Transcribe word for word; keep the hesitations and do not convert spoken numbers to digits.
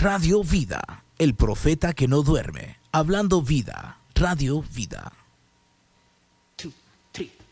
Radio Vida, el profeta que no duerme. Hablando vida, Radio Vida. Two, three.